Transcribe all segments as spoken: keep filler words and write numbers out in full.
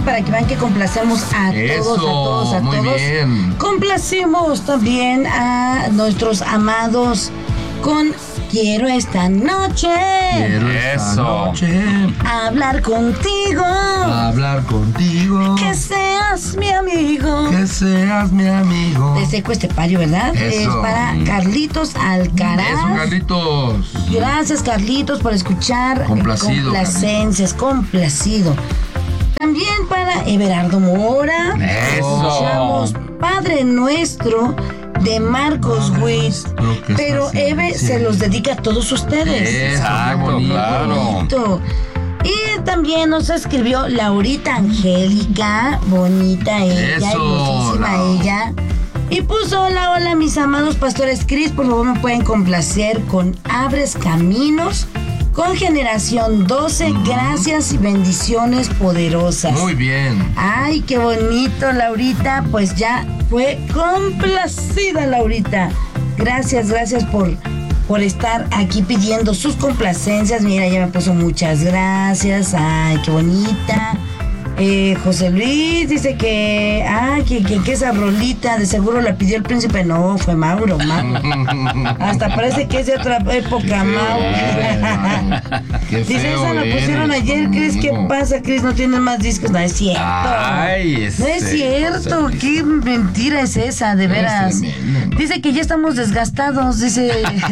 para que vean que complacemos a Eso, todos, a todos, a muy todos. bien. Complacemos también a nuestros amados con Quiero esta noche Quiero esta Eso. noche hablar contigo, hablar contigo, que seas mi amigo. que seas mi amigo. De Seco Estepario, ¿verdad? Eso. Es para Carlitos Alcaraz. Eso, Carlitos. Gracias, Carlitos, por escuchar. Complacido, Complacencias, complacido. También para Everardo Mora. Eso. Escuchamos Padre Nuestro de Marcos Witt. Lo que Pero está Eve haciendo, se sí. los dedica a todos ustedes. Eso, Exacto, qué bonito. claro. Bonito. Y también nos escribió Laurita Angélica, bonita ella, Eso, hermosísima Lau. ella. Y puso, hola, hola, mis amados pastores Cris, por favor me pueden complacer con Abres Caminos, con Generación doce, gracias y bendiciones poderosas. Muy bien. Ay, qué bonito, Laurita, pues ya fue complacida, Laurita. Gracias, gracias por, por estar aquí pidiendo sus complacencias. Mira, ya me puso muchas gracias. Ay, qué bonita. Eh, José Luis dice que, ah, que, que, que esa rolita de seguro la pidió el príncipe. No, fue Mauro, Mauro. Hasta parece que es de otra época, Mauro. Qué Dice, feo esa la pusieron eres ayer, Cris, ¿qué conmigo. pasa, Cris? No tienes más discos. No es cierto. Ay, No es este, cierto, José Luis. qué mentira es esa, de veras. tremendo. Dice que ya estamos desgastados, dice.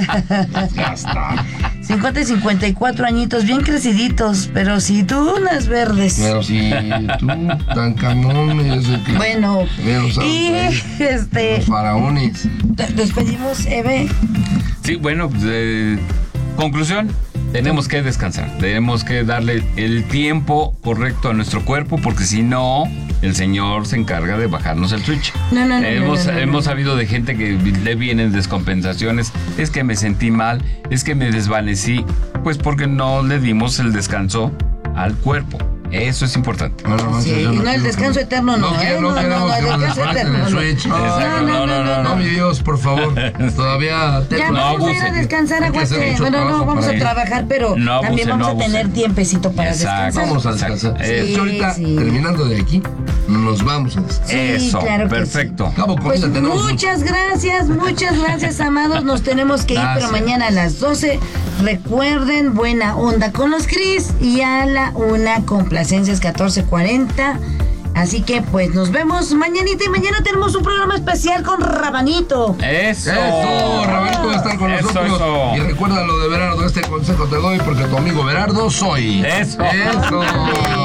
Ya está. cincuenta y cincuenta y cuatro añitos, bien creciditos, pero si tú unas verdes. Pero si tú tan camones. de que- Bueno, Pero, ¿sabes? y este, Los faraones. te- despedimos, Eve. Sí, bueno, pues, eh, conclusión, tenemos que descansar, tenemos que darle el tiempo correcto a nuestro cuerpo, porque si no, el Señor se encarga de bajarnos el switch. No, no, no, Hemos, no, no, no, hemos no. sabido de gente que le vienen descompensaciones, es que me sentí mal, es que me desvanecí, pues porque no le dimos el descanso al cuerpo. Eso es importante. No, no, Sí, yo y no, el quiero descanso que- eterno no, No, ¿eh? quiero, No, no, no, queremos no, que el nos descanso desconecten el eterno. switch. No, Exacto, no, no, no, No, mi Dios, por favor. Todavía Ya tengo- vamos a ir a abusen. descansar, Hay que hacer aguante. mucho Bueno, no, trabajo vamos a para ir. trabajar, pero No también abusen, vamos no a tener abusen. tiempecito para Exacto. descansar. Vamos a Exacto. descansar. Eh, Sí, ahorita, sí. terminando de aquí, nos vamos a descansar. Sí, Eso, claro que perfecto. Cabo, Pues comida tenemos mucho. muchas gracias, muchas gracias, amados. Nos tenemos que ir, Gracias. pero mañana a las doce. Recuerden, buena onda con los Cris y a la una complacencias catorce cuarenta. Así que pues nos vemos mañanita y mañana tenemos un programa especial con Rabanito. Eso. Eso, Rabanito va a estar con Eso, nosotros. eso. Y recuerda lo de Berardo, este consejo te doy porque tu amigo Berardo soy. Eso. Eso.